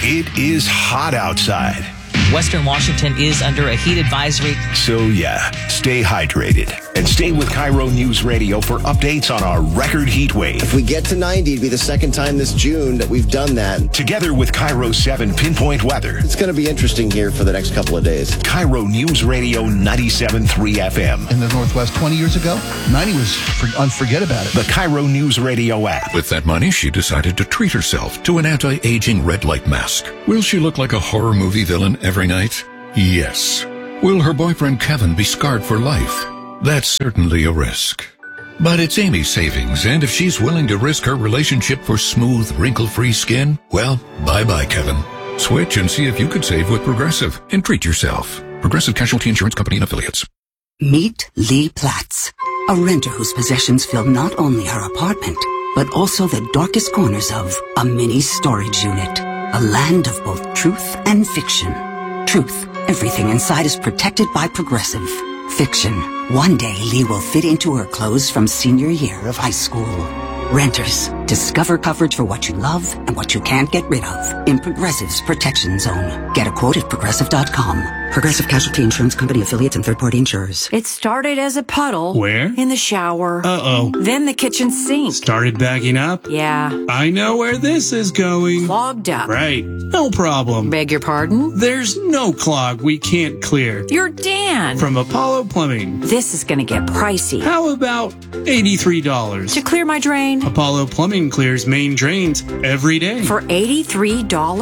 It is hot outside. Western Washington is under a heat advisory. So yeah, stay hydrated and stay with Cairo News Radio for updates on our record heat wave. If we get to 90, it'd be the second time this June that we've done that. Together with Cairo 7 Pinpoint Weather. It's going to be interesting here for the next couple of days. Cairo News Radio 97.3 FM. In the Northwest 20 years ago, 90 was unforget about it. The Cairo News Radio app. With that money, she decided to treat herself to an anti-aging red light mask. Will she look like a horror movie villain every night? Yes. Will her boyfriend Kevin be scarred for life? That's certainly a risk. But it's Amy's savings, and if she's willing to risk her relationship for smooth, wrinkle-free skin, well, bye-bye, Kevin. Switch and see if you could save with Progressive and treat yourself. Progressive Casualty Insurance Company and Affiliates. Meet Lee Platz, a renter whose possessions fill not only her apartment, but also the darkest corners of a mini storage unit. A land of both truth and fiction. Truth, everything inside is protected by Progressive. Fiction, one day Lee will fit into her clothes from senior year of high school. Renters, discover coverage for what you love and what you can't get rid of in Progressive's Protection Zone. Get a quote at Progressive.com. Progressive Casualty Insurance Company, affiliates, and third-party insurers. It started as a puddle. Where? In the shower. Uh-oh. Then the kitchen sink. Started backing up? Yeah. I know where this is going. Clogged up. Right. No problem. Beg your pardon? There's no clog we can't clear. You're Dan. From Apollo Plumbing. This is going to get pricey. How about $83? To clear my drain? Apollo Plumbing clears main drains every day. For $83?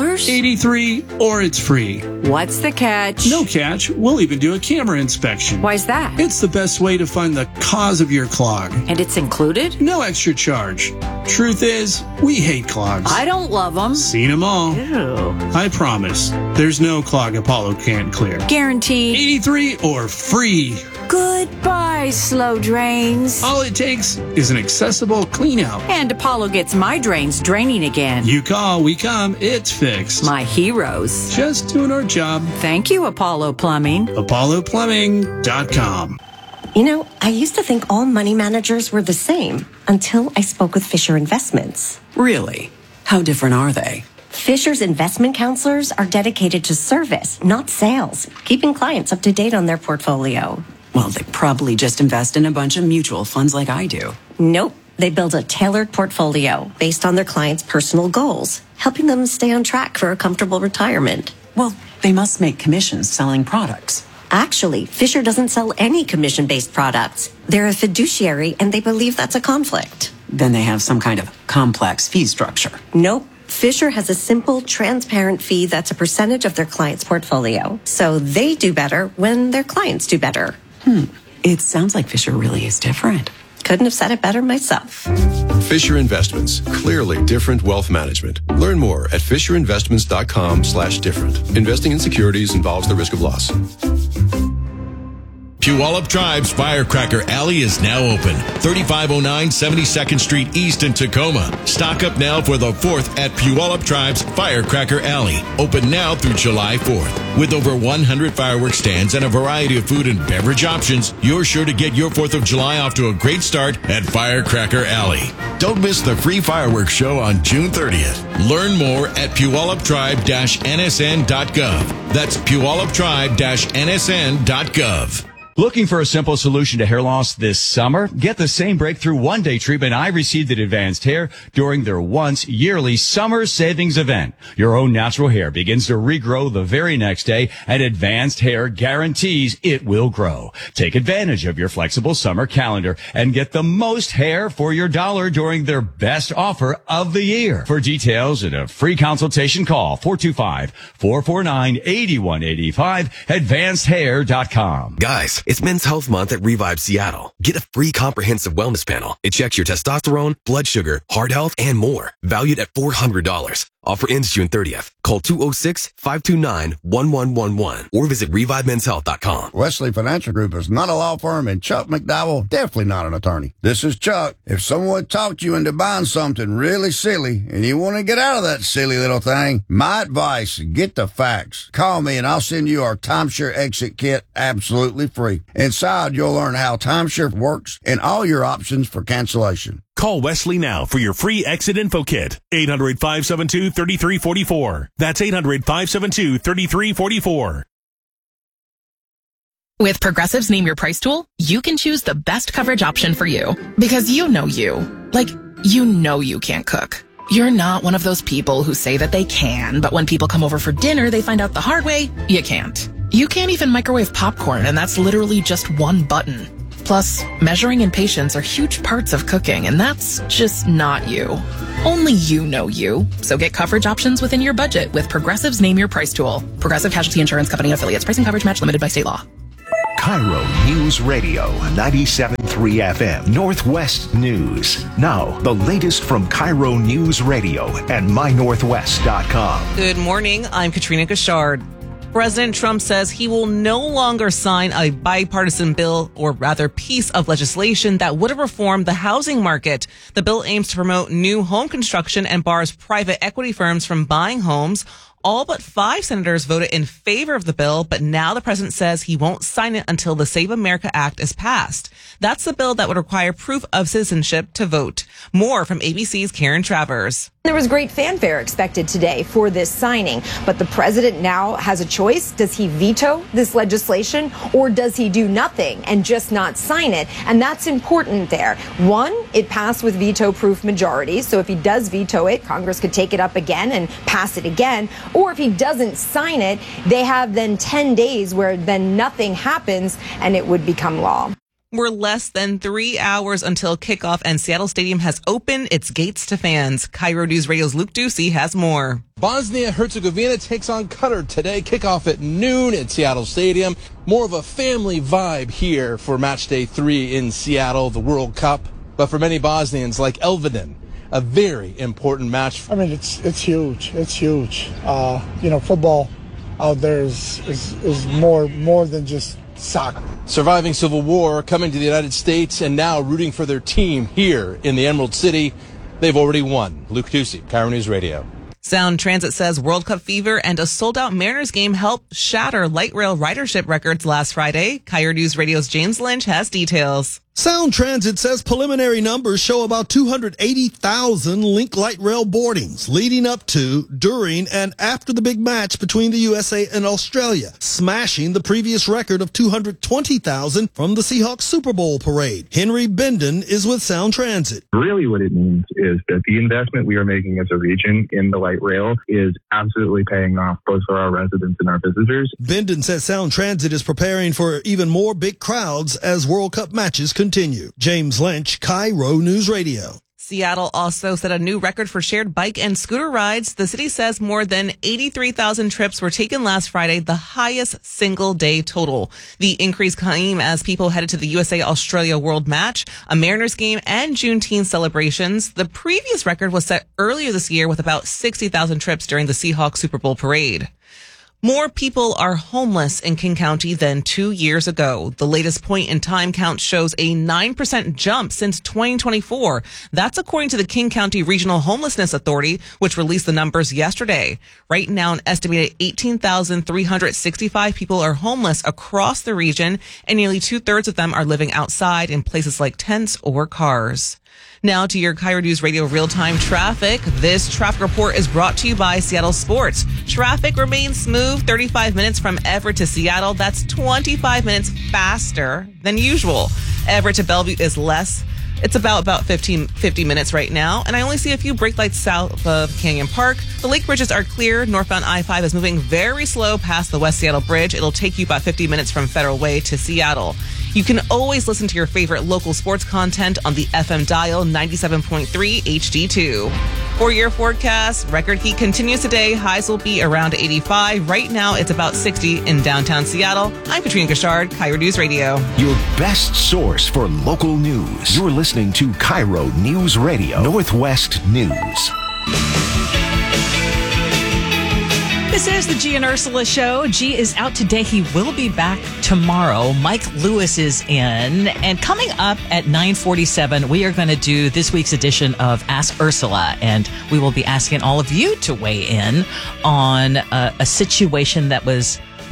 $83 or it's free. What's the catch? No catch. We'll even do a camera inspection. Why's that? It's the best way to find the cause of your clog. And it's included? No extra charge. Truth is, we hate clogs. I don't love them. Seen them all. Ew. I promise, there's no clog Apollo can't clear. Guaranteed. 83 or free. Goodbye, slow drains. All it takes is an accessible clean out. And Apollo gets my drains draining again. You call, we come, it's fixed. My heroes. Just doing our job. Thank you, Apollo Plumbing. ApolloPlumbing.com. You know, I used to think all money managers were the same until I spoke with Fisher Investments. Really? How different are they? Fisher's investment counselors are dedicated to service, not sales, keeping clients up to date on their portfolio. Well, they probably just invest in a bunch of mutual funds like I do. Nope. They build a tailored portfolio based on their clients' personal goals, helping them stay on track for a comfortable retirement. Well, they must make commissions selling products. Actually, Fisher doesn't sell any commission-based products. They're a fiduciary, and they believe that's a conflict. Then they have some kind of complex fee structure. Nope. Fisher has a simple, transparent fee that's a percentage of their client's portfolio. So they do better when their clients do better. It sounds like Fisher really is different. Couldn't have said it better myself. Fisher Investments. Clearly different wealth management. Learn more at FisherInvestments.com/different. Investing in securities involves the risk of loss. Puyallup Tribe's Firecracker Alley is now open. 3509 72nd Street East in Tacoma. Stock up now for the 4th at Puyallup Tribe's Firecracker Alley. Open now through July 4th. With over 100 fireworks stands and a variety of food and beverage options, you're sure to get your 4th of July off to a great start at Firecracker Alley. Don't miss the free fireworks show on June 30th. Learn more at puyalluptribe-nsn.gov. That's puyalluptribe-nsn.gov. Looking for a simple solution to hair loss this summer? Get the same breakthrough one-day treatment I received at Advanced Hair during their once-yearly summer savings event. Your own natural hair begins to regrow the very next day, and Advanced Hair guarantees it will grow. Take advantage of your flexible summer calendar and get the most hair for your dollar during their best offer of the year. For details and a free consultation, call 425-449-8185, advancedhair.com. Guys, it's Men's Health Month at Revive Seattle. Get a free comprehensive wellness panel. It checks your testosterone, blood sugar, heart health, and more. Valued at $400. Offer ends June 30th. Call 206-529-1111 or visit ReviveMen'sHealth.com. Wesley Financial Group is not a law firm, and Chuck McDowell definitely not an attorney. This is Chuck. If someone talked you into buying something really silly and you want to get out of that silly little thing, my advice, get the facts. Call me and I'll send you our timeshare exit kit absolutely free. Inside, you'll learn how timeshare works and all your options for cancellation. Call Wesley now for your free exit info kit. 800-572-3344. That's 800-572-3344. With Progressive's Name Your Price tool, you can choose the best coverage option for you. Because you know you. Like, you know you can't cook. You're not one of those people who say that they can, but when people come over for dinner, they find out the hard way, you can't. You can't even microwave popcorn, and that's literally just one button. Plus, measuring and patience are huge parts of cooking, and that's just not you. Only you know you. So get coverage options within your budget with Progressive's Name Your Price tool. Progressive Casualty Insurance Company affiliates. Pricing coverage match limited by state law. Cairo News Radio, 97.3 FM, Northwest News. Now, the latest from Cairo News Radio and mynorthwest.com. Good morning. I'm Katrina Gashard. President Trump says he will no longer sign a bipartisan bill, or rather piece of legislation, that would have reformed the housing market. The bill aims to promote new home construction and bars private equity firms from buying homes. All but 5 senators voted in favor of the bill, but now the president says he won't sign it until the Save America Act is passed. That's the bill that would require proof of citizenship to vote. More from ABC's Karen Travers. There was great fanfare expected today for this signing, but the president now has a choice. Does he veto this legislation, or does he do nothing and just not sign it? And that's important there. One, it passed with veto-proof majority, so if he does veto it, Congress could take it up again and pass it again. Or if he doesn't sign it, they have then 10 days where then nothing happens and it would become law. We're less than 3 hours until kickoff, and Seattle Stadium has opened its gates to fans. Cairo News Radio's Luke Ducey has more. Bosnia-Herzegovina takes on Qatar today. Kickoff at noon at Seattle Stadium. More of a family vibe here for match day 3 in Seattle, the World Cup. But for many Bosnians like Elvedin, a very important match. I mean, it's huge. It's huge. Football out there is more than just soccer. Surviving civil war, coming to the United States, and now rooting for their team here in the Emerald City. They've already won. Luke Ducey, Cairo News Radio. Sound Transit says World Cup fever and a sold-out Mariners game helped shatter light rail ridership records last Friday. Cairo News Radio's James Lynch has details. Sound Transit says preliminary numbers show about 280,000 Link Light Rail boardings leading up to, during, and after the big match between the USA and Australia, smashing the previous record of 220,000 from the Seahawks Super Bowl parade. Henry Benden is with Sound Transit. Really what it means is that the investment we are making as a region in the light rail is absolutely paying off both for our residents and our visitors. Benden says Sound Transit is preparing for even more big crowds as World Cup matches continue. James Lynch, Cairo News Radio. Seattle also set a new record for shared bike and scooter rides. The city says more than 83,000 trips were taken last Friday, the highest single day total. The increase came as people headed to the USA-Australia World Match, a Mariners game, and Juneteenth celebrations. The previous record was set earlier this year with about 60,000 trips during the Seahawks Super Bowl parade. More people are homeless in King County than 2 years ago. The latest point-in-time count shows a 9% jump since 2024. That's according to the King County Regional Homelessness Authority, which released the numbers yesterday. Right now, an estimated 18,365 people are homeless across the region, and nearly 2/3 of them are living outside in places like tents or cars. Now to your Cairo News Radio real-time traffic. This traffic report is brought to you by Seattle Sports. Traffic remains smooth 35 minutes from Everett to Seattle. That's 25 minutes faster than usual. Everett to Bellevue is less. It's about 50 minutes right now. And I only see a few brake lights south of Canyon Park. The lake bridges are clear. Northbound I-5 is moving very slow past the West Seattle Bridge. It'll take you about 50 minutes from Federal Way to Seattle. You can always listen to your favorite local sports content on the FM dial 97.3 HD2. For your forecast, record heat continues today. Highs will be around 85. Right now, it's about 60 in downtown Seattle. I'm Katrina Gashard, Cairo News Radio. Your best source for local news. You're listening to Cairo News Radio, Northwest News. This is the G and Ursula Show. G is out today. He will be back tomorrow. Mike Lewis is in. And coming up at 9:47, we are going to do this week's edition of Ask Ursula. And we will be asking all of you to weigh in on a situation that was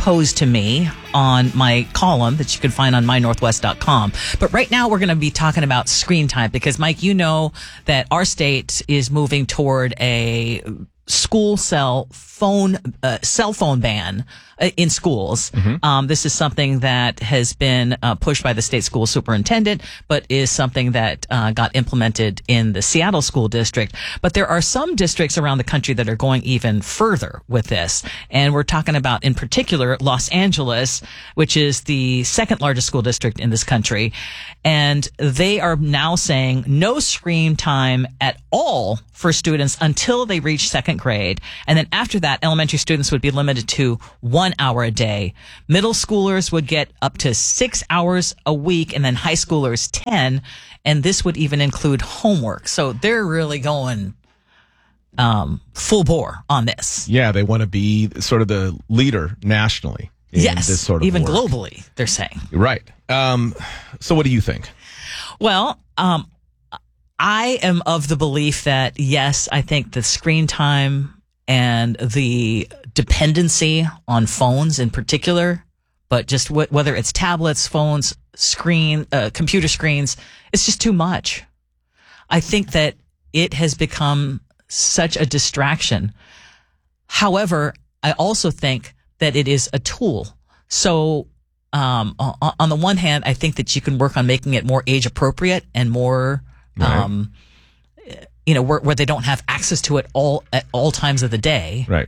posed to me on my column that you can find on mynorthwest.com. But right now we're going to be talking about screen time because, Mike, you know that our state is moving toward a school cell phone ban in schools. This is something that has been pushed by the state school superintendent, but is something that got implemented in the Seattle school district. But there are some districts around the country that are going even further with this. And we're talking about, in particular, Los Angeles, which is the second largest school district in this country. And they are now saying no screen time at all for students until they reach second grade. And then after that, elementary students would be limited to 1 hour a day. Middle schoolers would get up to 6 hours a week, and then high schoolers 10. And this would even include homework. So they're really going full bore on this. Yeah, they want to be sort of the leader nationally in this sort of even work. Globally, they're saying. Right. So what do you think? Well, I am of the belief that, yes, I think the screen time and the dependency on phones in particular, but just whether it's tablets, phones, computer screens, it's just too much. I think that it has become such a distraction. However, I also think that it is a tool. So, on the one hand, I think that you can work on making it more age appropriate and more, where they don't have access to it at all times of the day. Right.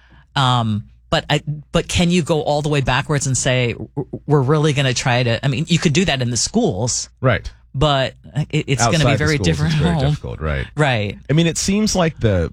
But can you go all the way backwards and say we're really going to try to? I mean, you could do that in the schools, right? But it's going to be very different. It's very difficult, right? Right. I mean, it seems like the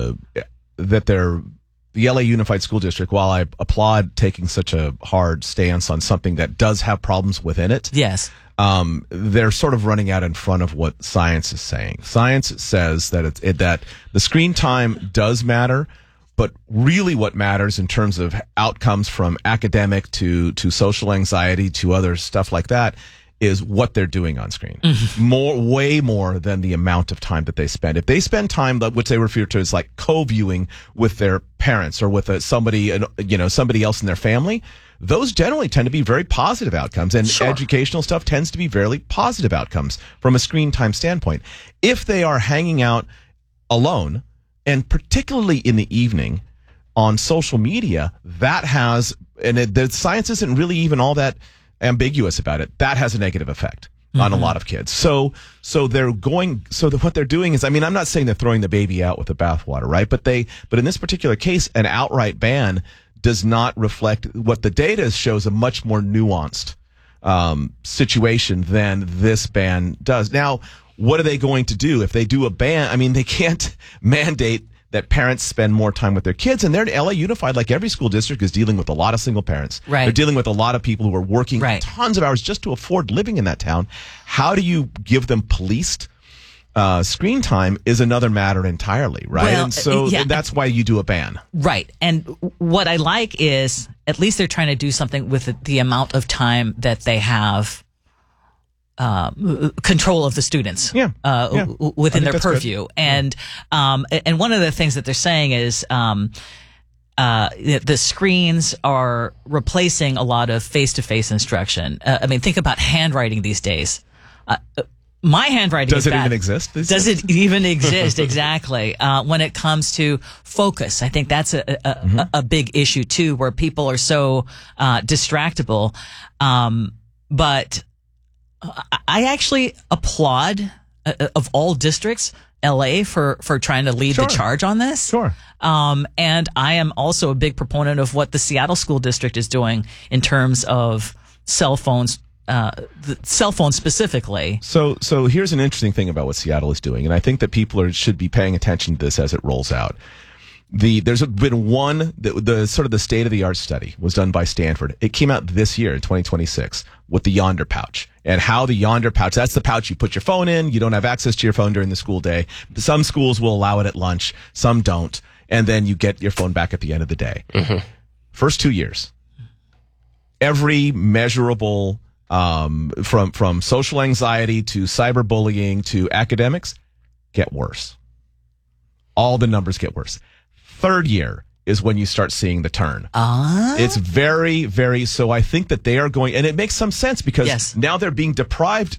LA Unified School District, while I applaud taking such a hard stance on something that does have problems within it, yes, they're sort of running out in front of what science is saying. Science says that that the screen time does matter, but really what matters in terms of outcomes from academic to social anxiety to other stuff like that is what they're doing on screen. Way more than the amount of time that they spend. If they spend time, which they refer to as like co-viewing with their parents or with somebody else in their family, those generally tend to be very positive outcomes, and educational stuff tends to be very positive outcomes from a screen time standpoint. If they are hanging out alone, and particularly in the evening on social media, that has, and the science isn't really even all that ambiguous about it, that has a negative effect on a lot of kids. So what they're doing is, I mean, I'm not saying they're throwing the baby out with the bathwater, right? But in this particular case, an outright ban does not reflect what the data shows, a much more nuanced situation than this ban does. Now, what are they going to do if they do a ban? I mean, they can't mandate that parents spend more time with their kids. And they're LA Unified, like every school district, is dealing with a lot of single parents. Right. They're dealing with a lot of people who are working tons of hours just to afford living in that town. How do you give them policed screen time is another matter entirely, right? Well, and so that's why you do a ban. Right. And what I like is at least they're trying to do something with the amount of time that they have control of the students within their purview. Good. And one of the things that they're saying is the screens are replacing a lot of face-to-face instruction. I mean, think about handwriting these days. My handwriting does it even exist? Does it even exist? Exactly. When it comes to focus, I think that's a big issue too, where people are so distractible. But I actually applaud of all districts, LA for trying to lead the charge on this. Sure. And I am also a big proponent of what the Seattle School District is doing in terms of cell phones. The cell phone specifically. So here's an interesting thing about what Seattle is doing, and I think that people should be paying attention to this as it rolls out. There's been the sort of the state of the art study was done by Stanford. It came out this year in 2026 with the Yonder pouch, and how the Yonder pouch, that's the pouch you put your phone in. You don't have access to your phone during the school day. Some schools will allow it at lunch, some don't, and then you get your phone back at the end of the day. First 2 years, every measurable from social anxiety to cyberbullying to academics get worse. All the numbers get worse. Third year, is when you start seeing the turn. It's very, very, so I think that they are going, and it makes some sense because now they're being deprived,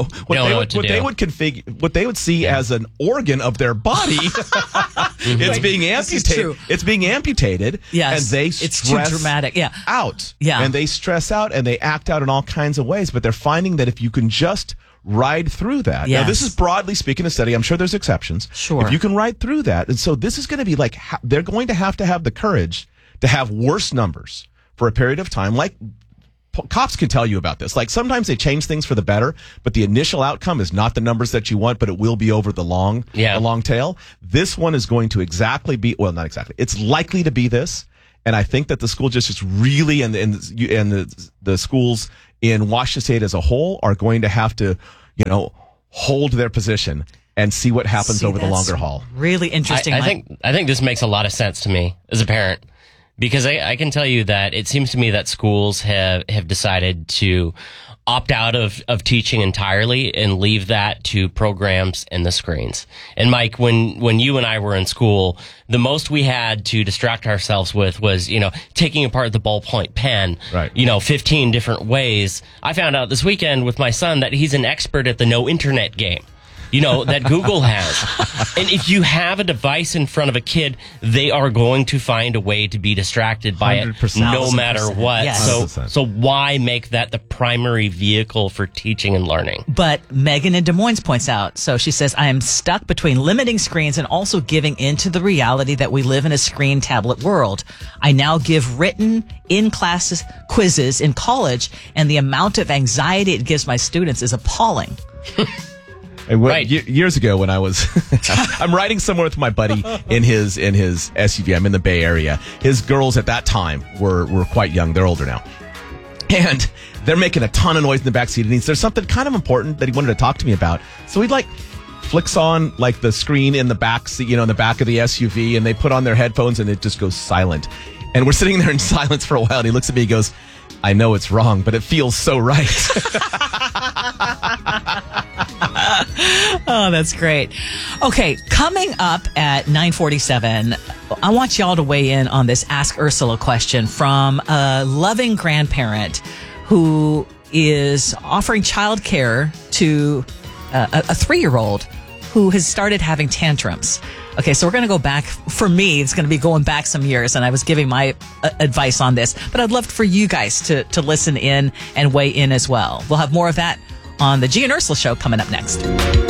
what they would see as an organ of their body. It's being amputated. It's being amputated. Yes. And they it's stress too dramatic. out. Yeah. And they stress out and they act out in all kinds of ways, but they're finding that if you can just ride through that. Yes. Now, this is broadly speaking a study. I'm sure there's exceptions. Sure. If you can ride through that. And so this is going to be like, they're going to have the courage to have worse numbers for a period of time. Like cops can tell you about this. Like sometimes they change things for the better, but the initial outcome is not the numbers that you want, but it will be over the long tail. This one is going to not exactly. It's likely to be this. And I think that the school districts really, and the schools in Washington State as a whole are going to have to, hold their position and see what happens over the longer haul. Really interesting. I think this makes a lot of sense to me as a parent, because I can tell you that it seems to me that schools have decided to opt out of teaching entirely and leave that to programs and the screens. And Mike, when you and I were in school, the most we had to distract ourselves with was, taking apart the ballpoint pen, 15 different ways. I found out this weekend with my son that he's an expert at the no internet game. That Google has. And if you have a device in front of a kid, they are going to find a way to be distracted by it no matter what. Yes. So why make that the primary vehicle for teaching and learning? But Megan in Des Moines points out, so she says, I am stuck between limiting screens and also giving into the reality that we live in a screen tablet world. I now give written in-class quizzes in college, and the amount of anxiety it gives my students is appalling. Years ago when I was, I'm riding somewhere with my buddy in his SUV. I'm in the Bay Area. His girls at that time were quite young. They're older now. And they're making a ton of noise in the backseat. And there's something kind of important that he wanted to talk to me about. So he flicks on the screen in the back seat, in the back of the SUV, and they put on their headphones and it just goes silent. And we're sitting there in silence for a while. And he looks at me, he goes, I know it's wrong, but it feels so right. Oh, that's great. Okay, coming up at 9:47, I want y'all to weigh in on this Ask Ursula question from a loving grandparent who is offering childcare to a 3-year-old who has started having tantrums. Okay, so we're going to go back. For me, it's going to be going back some years, and I was giving my advice on this, but I'd love for you guys to listen in and weigh in as well. We'll have more of that on the G and Ursula Show coming up next.